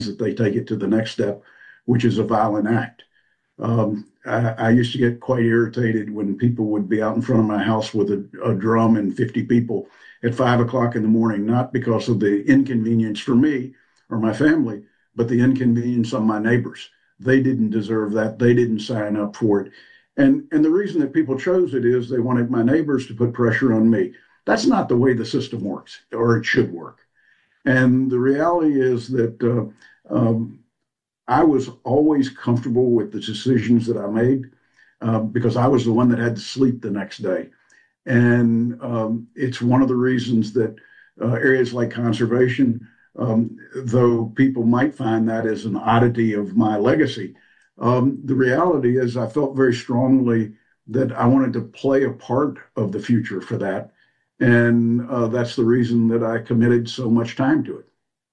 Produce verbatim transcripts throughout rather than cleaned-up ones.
that they take it to the next step, which is a violent act. Um, I, I used to get quite irritated when people would be out in front of my house with a, a drum and fifty people at five o'clock in the morning, not because of the inconvenience for me or my family, but the inconvenience of my neighbors. They didn't deserve that. They didn't sign up for it. And, and the reason that people chose it is they wanted my neighbors to put pressure on me. That's not the way the system works, or it should work. And the reality is that uh, um, I was always comfortable with the decisions that I made uh, because I was the one that had to sleep the next day. And um, it's one of the reasons that uh, areas like conservation, um, though people might find that as an oddity of my legacy, um, the reality is I felt very strongly that I wanted to play a part of the future for that. And uh, that's the reason that I committed so much time to it.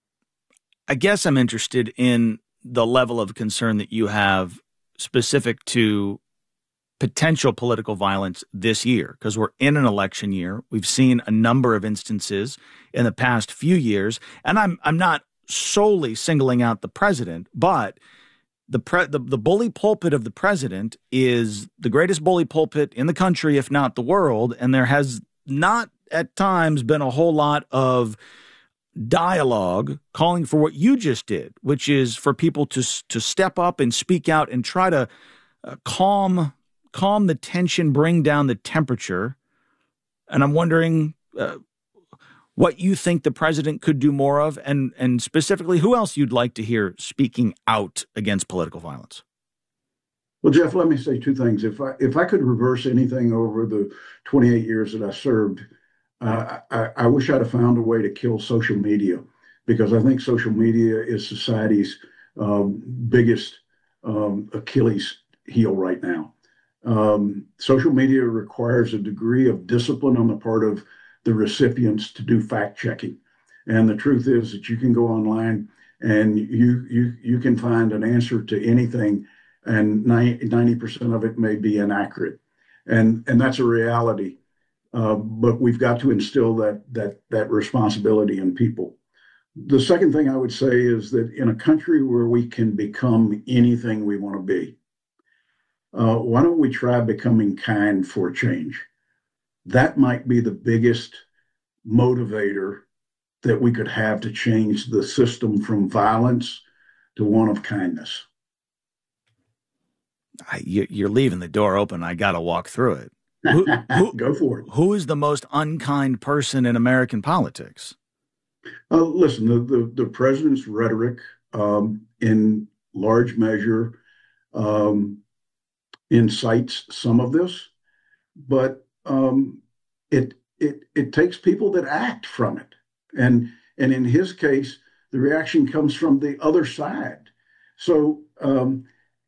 I guess I'm interested in the level of concern that you have specific to potential political violence this year, because we're in an election year. We've seen a number of instances in the past few years, and I'm I'm not solely singling out the president, but the pre, the, the bully pulpit of the president is the greatest bully pulpit in the country, if not the world, and there has not at times been a whole lot of dialogue calling for what you just did, which is for people to to step up and speak out and try to uh, calm calm the tension, bring down the temperature. And I'm wondering uh, what you think the president could do more of, and and specifically who else you'd like to hear speaking out against political violence. Well, Jeff, let me say two things. If I if I could reverse anything over the twenty-eight years that I served, uh, I, I wish I'd have found a way to kill social media, because I think social media is society's um, biggest um, Achilles heel right now. Um, social media requires a degree of discipline on the part of the recipients to do fact checking. And the truth is that you can go online and you you you can find an answer to anything, and ninety percent of it may be inaccurate. And and that's a reality. Uh, but we've got to instill that that that responsibility in people. The second thing I would say is that in a country where we can become anything we want to be, uh, why don't we try becoming kind for a change? That might be the biggest motivator that we could have to change the system from violence to one of kindness. I, you're leaving the door open. I got to walk through it. Who, who, Go for it. Who is the most unkind person in American politics? Uh, listen, the, the, the president's rhetoric, um, in large measure, um, incites some of this, but um, it it it takes people that act from it, and and in his case, the reaction comes from the other side. So um,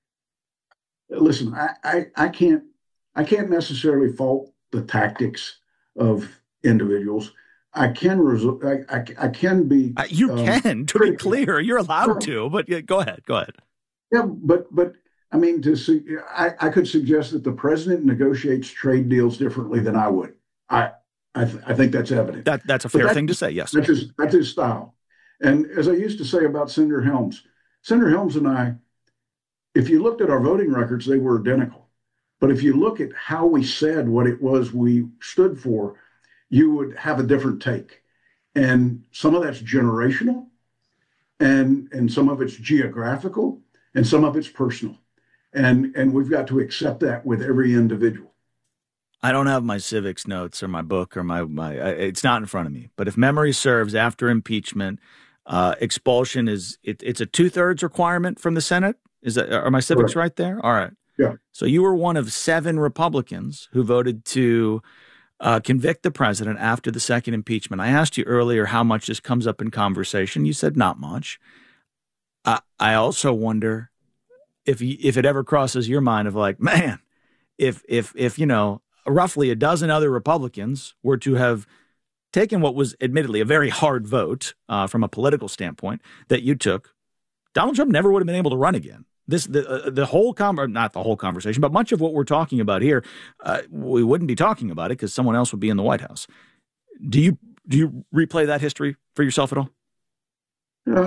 listen, I, I I can't I can't necessarily fault the tactics of individuals. I can resol- I, I, I can be uh, you um, can to be clear, you're allowed to, but yeah, go ahead, go ahead. Yeah, but but I mean, to see, I, I could suggest that the president negotiates trade deals differently than I would. I I, th- I think that's evident. That that's a fair that, thing to say. Yes, that's his, that's his style. And as I used to say about Senator Helms, Senator Helms and I, if you looked at our voting records, they were identical. But if you look at how we said what it was we stood for, you would have a different take. And some of that's generational, and and some of it's geographical, and some of it's personal. And and we've got to accept that with every individual. I don't have my civics notes or my book or my, my it's not in front of me. But if memory serves, after impeachment, uh, expulsion is it, it's a two-thirds requirement from the Senate. Is that, are my civics right there? All right. Yeah. So you were one of seven Republicans who voted to uh, convict the president after the second impeachment. I asked you earlier how much this comes up in conversation. You said not much. Uh, I also wonder if if it ever crosses your mind of like, man, if if if you know, roughly a dozen other Republicans were to have taken what was admittedly a very hard vote uh, from a political standpoint that you took, Donald Trump never would have been able to run again. This the uh, the whole com not the whole conversation, but much of what we're talking about here, uh, we wouldn't be talking about it because someone else would be in the White House. Do you do you replay that history for yourself at all? Um,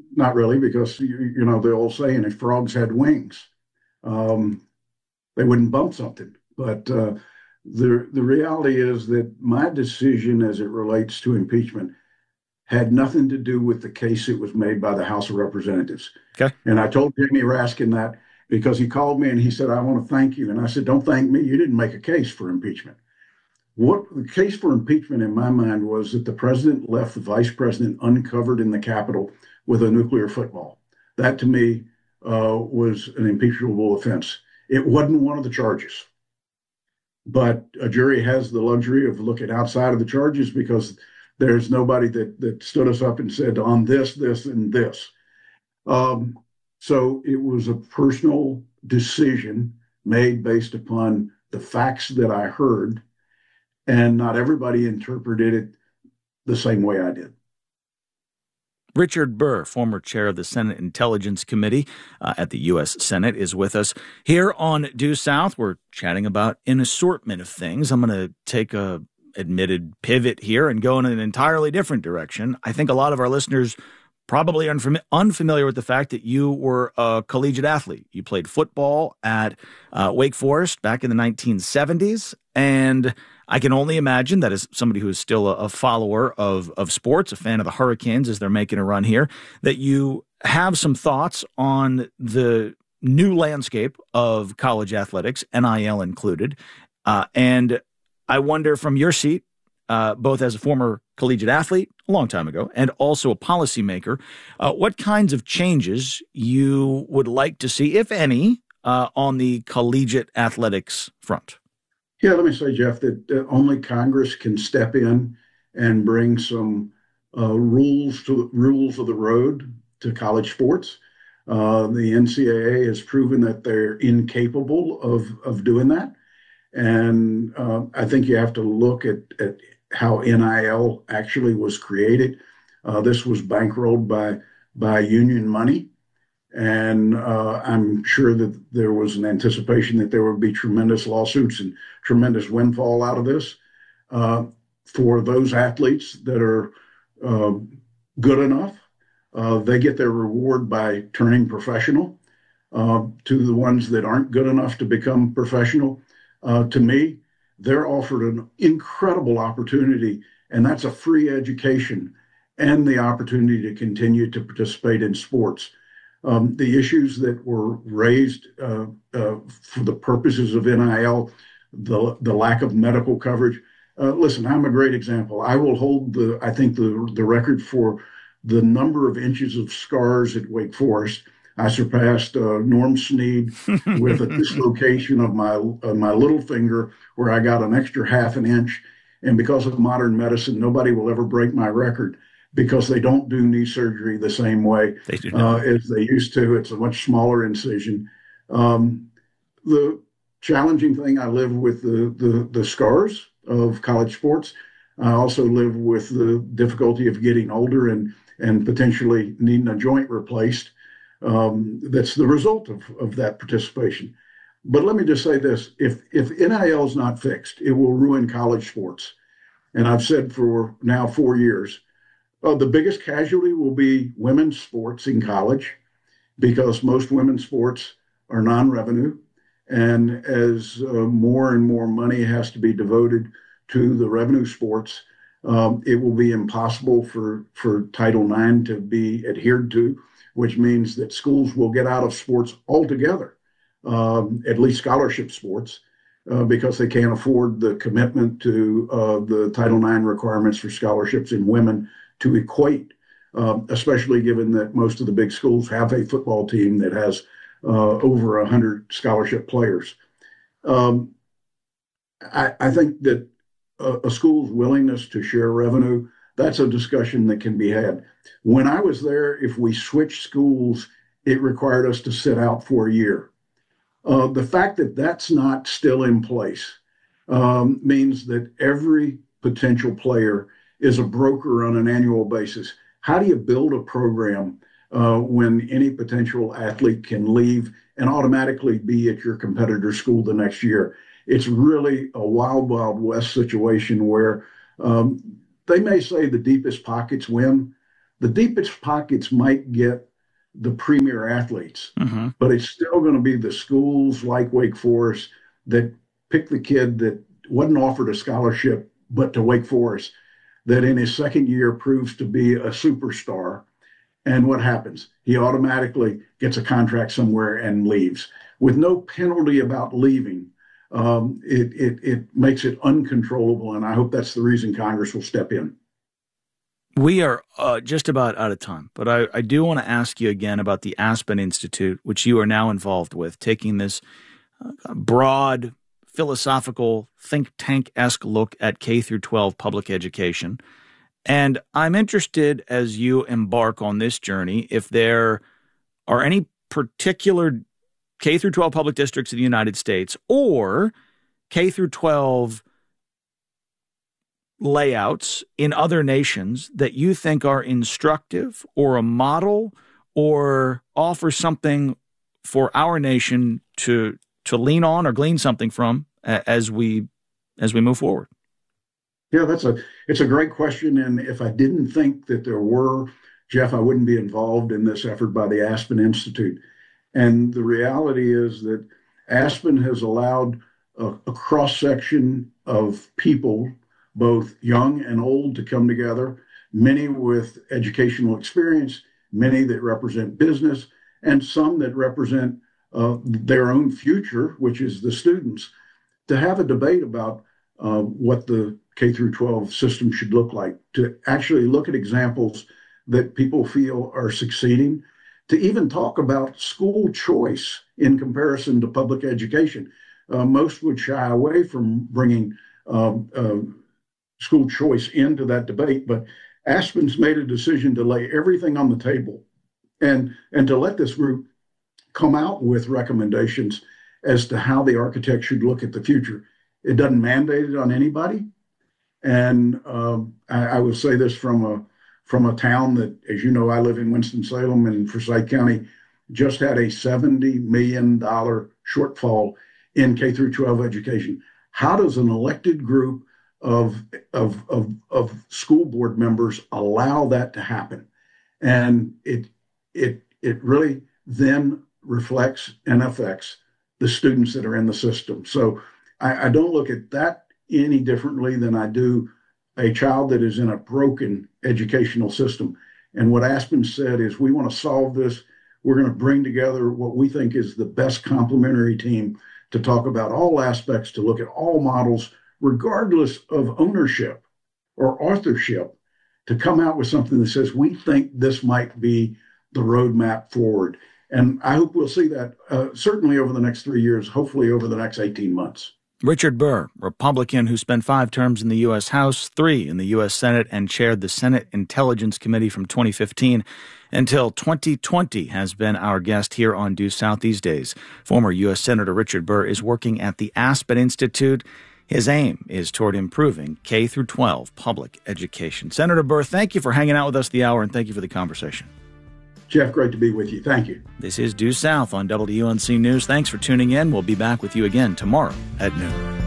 not really, because you, you know the old saying, if frogs had wings, um, they wouldn't bump something. But uh, the the reality is that my decision as it relates to impeachment had nothing to do with the case that was made by the House of Representatives. Okay. And I told Jamie Raskin that because he called me and he said, I want to thank you. And I said, don't thank me. You didn't make a case for impeachment. What the case for impeachment in my mind was that the president left the vice president uncovered in the Capitol with a nuclear football. That to me uh, was an impeachable offense. It wasn't one of the charges. But a jury has the luxury of looking outside of the charges because there's nobody that, that stood us up and said on this, this, and this. Um, so it was a personal decision made based upon the facts that I heard, and not everybody interpreted it the same way I did. Richard Burr, former chair of the Senate Intelligence Committee uh, at the U S Senate, is with us here on Due South. We're chatting about an assortment of things. I'm going to take a admitted pivot here and go in an entirely different direction. I think a lot of our listeners probably unfam- unfamiliar with the fact that you were a collegiate athlete. You played football at uh, Wake Forest back in the nineteen seventies, and I can only imagine that as somebody who is still a, a follower of, of sports, a fan of the Hurricanes as they're making a run here, that you have some thoughts on the new landscape of college athletics, N I L included. Uh, and I wonder from your seat, uh, both as a former collegiate athlete a long time ago and also a policymaker, uh, what kinds of changes you would like to see, if any, uh, on the collegiate athletics front? Yeah, let me say, Jeff, that uh, only Congress can step in and bring some uh, rules to rules of the road to college sports. Uh, the N C double A has proven that they're incapable of of doing that, and uh, I think you have to look at at how N I L actually was created. Uh, this was bankrolled by by union money. And uh, I'm sure that there was an anticipation that there would be tremendous lawsuits and tremendous windfall out of this. Uh, for those athletes that are uh, good enough, uh, they get their reward by turning professional. Uh, to the ones that aren't good enough to become professional, uh, to me, they're offered an incredible opportunity, and that's a free education and the opportunity to continue to participate in sports. Um, the issues that were raised uh, uh, for the purposes of N I L, the the lack of medical coverage. Uh, listen, I'm a great example. I will hold the I think the the record for the number of inches of scars at Wake Forest. I surpassed uh, Norm Snead with a dislocation of my of my little finger, where I got an extra half an inch. And because of modern medicine, nobody will ever break my record, because they don't do knee surgery the same way uh, as they used to. It's a much smaller incision. Um, the challenging thing, I live with the, the, the scars of college sports. I also live with the difficulty of getting older and, and potentially needing a joint replaced. Um, that's the result of, of that participation. But let me just say this, if, if N I L is not fixed, it will ruin college sports. And I've said for now four years, Uh, the biggest casualty will be women's sports in college, because most women's sports are non-revenue. And as uh, more and more money has to be devoted to the revenue sports, um, it will be impossible for, for Title nine to be adhered to, which means that schools will get out of sports altogether, um, at least scholarship sports, uh, because they can't afford the commitment to uh, the Title nine requirements for scholarships in women to equate, um, especially given that most of the big schools have a football team that has uh, over one hundred scholarship players. Um, I, I think that a, a school's willingness to share revenue, that's a discussion that can be had. When I was there, if we switched schools, it required us to sit out for a year. Uh, the fact that that's not still in place um, means that every potential player is a broker on an annual basis. How do you build a program uh, when any potential athlete can leave and automatically be at your competitor school the next year? It's really a wild, wild west situation where um, they may say the deepest pockets win, the deepest pockets might get the premier athletes, mm-hmm. but it's still going to be the schools like Wake Forest that pick the kid that wasn't offered a scholarship, but to Wake Forest, that in his second year proves to be a superstar. And what happens? He automatically gets a contract somewhere and leaves with no penalty about leaving. Um, it, it, it makes it uncontrollable. And I hope that's the reason Congress will step in. We are uh, just about out of time, but I, I do want to ask you again about the Aspen Institute, which you are now involved with, taking this uh, broad, philosophical, think tank-esque look at K through twelve public education. And I'm interested, as you embark on this journey, if there are any particular K through twelve public districts in the United States or K through twelve layouts in other nations that you think are instructive or a model or offer something for our nation to to lean on or glean something from as we as we move forward. Yeah, that's a it's a great question. And if I didn't think that there were, Jeff, I wouldn't be involved in this effort by the Aspen Institute. And the reality is that Aspen has allowed a, a cross-section of people, both young and old, to come together, many with educational experience, many that represent business, and some that represent uh, their own future, which is the students, to have a debate about uh, what the K through twelve system should look like, to actually look at examples that people feel are succeeding, to even talk about school choice in comparison to public education. Uh, most would shy away from bringing um, uh, school choice into that debate, but Aspen's made a decision to lay everything on the table and, and to let this group come out with recommendations as to how the architect should look at the future. It doesn't mandate it on anybody. And um, I, I will say this from a from a town that, as you know, I live in Winston-Salem, and Forsyth County just had a seventy million dollars shortfall in K through twelve education. How does an elected group of, of, of, of school board members allow that to happen? And it, it, it really then reflects and affects the students that are in the system. So I, I don't look at that any differently than I do a child that is in a broken educational system. And what Aspen said is, we want to solve this. We're going to bring together what we think is the best complementary team to talk about all aspects, to look at all models, regardless of ownership or authorship, to come out with something that says, we think this might be the roadmap forward. And I hope we'll see that uh, certainly over the next three years, hopefully over the next eighteen months. Richard Burr, Republican who spent five terms in the U S House, three in the U S Senate, and chaired the Senate Intelligence Committee from twenty fifteen until twenty twenty, has been our guest here on Due South these days. Former U S Senator Richard Burr is working at the Aspen Institute. His aim is toward improving K through twelve public education. Senator Burr, thank you for hanging out with us the hour, and thank you for the conversation. Jeff, great to be with you. Thank you. This is Due South on W U N C News. Thanks for tuning in. We'll be back with you again tomorrow at noon.